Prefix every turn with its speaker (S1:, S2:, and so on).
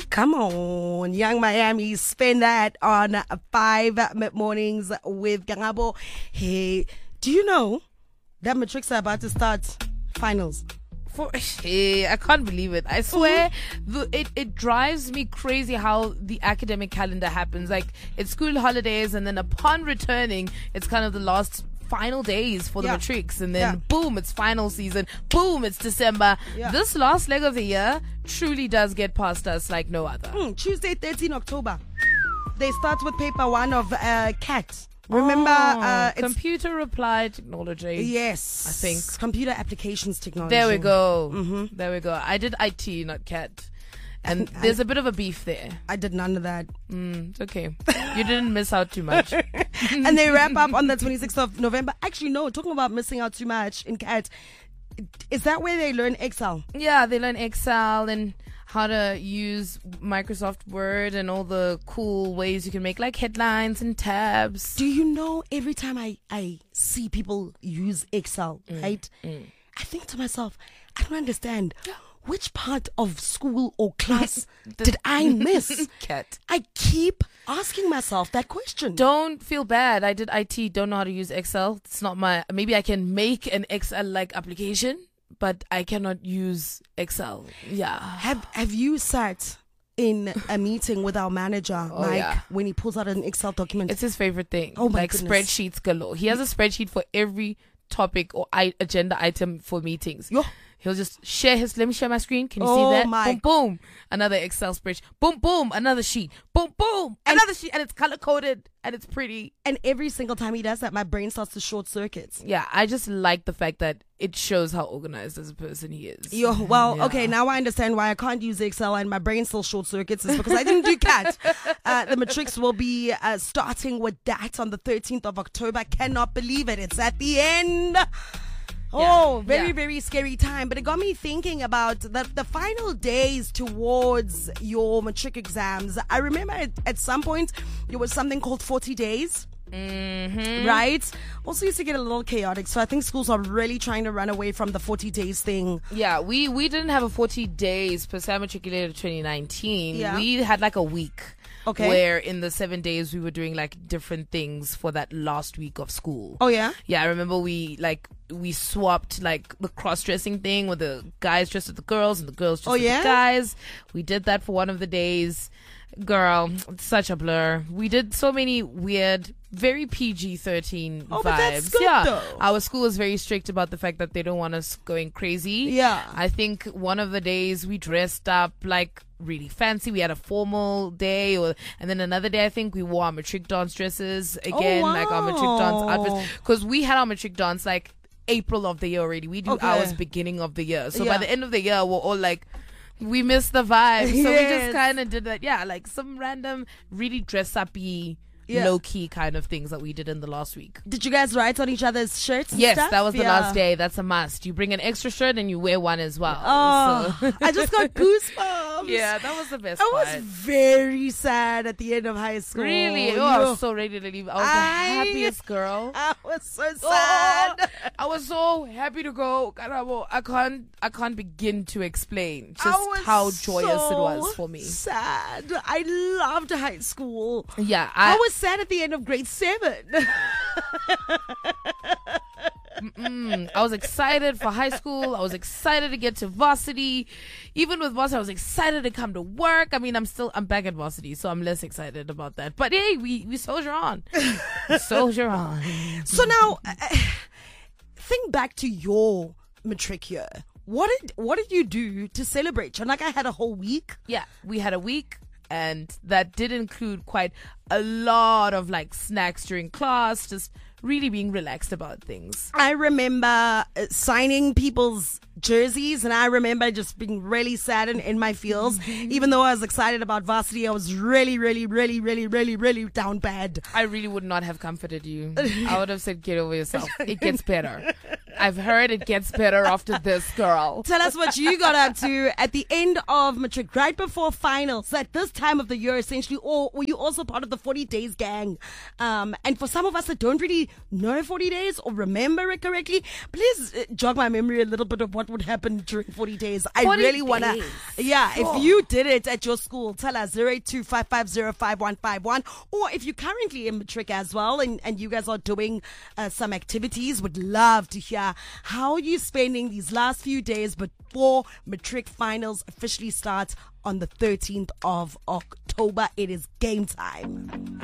S1: Come on, Young Miami, spend that on 5 mid-mornings with Gangabo. Hey, do you know that matrics are about to start finals?
S2: I can't believe it. I swear, it drives me crazy how the academic calendar happens. Like, it's school holidays, and then upon returning, it's kind of the last final days for the matrics, and then boom, it's final season. Boom, it's December. This last leg of the year truly does get past us like no other.
S1: Tuesday, 13 October. They start with paper 1 of CAT. Remember,
S2: computer applied technology.
S1: Yes,
S2: I think
S1: computer applications technology.
S2: There we go. There we go. I did IT, not CAT. And there's a bit of a beef there.
S1: I did none of that.
S2: It's okay. You didn't miss out too much.
S1: And they wrap up on the 26th of November. Actually, no, talking about missing out too much in CAT. Is that where they learn Excel?
S2: Yeah, they learn Excel and how to use Microsoft Word and all the cool ways you can make like headlines and tabs.
S1: Do you know, every time I see people use Excel, right? I think to myself, I don't understand. Which part of school or class did I miss?
S2: CAT.
S1: I keep asking myself that question.
S2: Don't feel bad. I did IT, don't know how to use Excel. It's not maybe I can make an Excel-like application, but I cannot use Excel. Yeah.
S1: Have you sat in a meeting with our manager, Mike, when he pulls out an Excel document?
S2: It's his favorite thing.
S1: Oh my
S2: Like
S1: goodness.
S2: Spreadsheets galore. He has a spreadsheet for every topic or agenda item for meetings. He'll just let me share my screen. Can you see that?
S1: My.
S2: Boom, boom. Another Excel spreadsheet. Boom, boom. Another sheet. Boom, boom. Another sheet. And it's color coded and it's pretty.
S1: And every single time he does that, my brain starts to short circuits.
S2: Yeah, I just like the fact that it shows how organized as a person he is.
S1: Okay, now I understand why I can't use Excel and my brain still short circuits. It's because I didn't do CAT. The matrics will be starting with that on the 13th of October. Cannot believe it. It's at the end. Very scary time. But it got me thinking about the final days towards your matric exams. I remember at some point there was something called 40 days. Right? Also used to get a little chaotic. So I think schools are really trying to run away from the 40 days thing.
S2: Yeah, we didn't have a 40 days per se. I matriculated 2019.
S1: Yeah.
S2: We had like a week.
S1: Okay.
S2: Where in the 7 days we were doing like different things for that last week of school.
S1: Oh yeah?
S2: Yeah, I remember we swapped like the cross-dressing thing where the guys dressed as the girls and the girls dressed as the guys. We did that for one of the days. Girl, it's such a blur. We did so many weird, very PG-13 vibes.
S1: But that's good though.
S2: Our school is very strict about the fact that they don't want us going crazy.
S1: Yeah.
S2: I think one of the days we dressed up like really fancy. We had a formal day, and then another day I think we wore our matric dance dresses again, like our matric dance outfits, because we had our matric dance like April of the year already. We do ours beginning of the year, so by the end of the year we're all like, we missed the vibe. So we just kind of did that. Yeah, like some random really dress up-y, low-key kind of things that we did in the last week.
S1: Did you guys write on each other's shirts and
S2: Yes,
S1: stuff?
S2: that was the last day. That's a must. You bring an extra shirt and you wear one as well.
S1: Oh, I just got goosebumps.
S2: Yeah, that was the best
S1: I
S2: part.
S1: was very sad at the end of high school.
S2: Really? I was so ready to leave. I was the happiest girl.
S1: I was so sad.
S2: I was so happy to go. Karabo, I can't begin to explain just how joyous it was for me.
S1: Sad. I loved high school.
S2: Yeah,
S1: I was sad at the end of grade 7.
S2: I was excited for high school. I was excited to get to varsity. Even with varsity, I was excited to come to work. I mean, I'm back at varsity, so I'm less excited about that. But hey, we soldier on. Soldier on.
S1: So now, think back to your matric year. What did you do to celebrate? Like, I had a whole week.
S2: Yeah, we had a week. And that did include quite a lot of like snacks during class, just really being relaxed about things.
S1: I remember signing people's jerseys, and I remember just being really sad in my feels. Even though I was excited about varsity, I was really down bad.
S2: I really would not have comforted you. I would have said, get over yourself. It gets better. I've heard it gets better after this, girl.
S1: Tell us what you got up to at the end of matric, right before finals, at this time of the year, essentially, or were you also part of the 40 days gang? And for some of us that don't really know 40 days or remember it correctly, please jog my memory a little bit of what would happen during 40 days. I really want to, if you did it at your school, tell us 08255055151, or if you're currently in matric as well and you guys are doing some activities, would love to hear how you're spending these last few days before matric finals officially starts on the 13th of October. It is game time.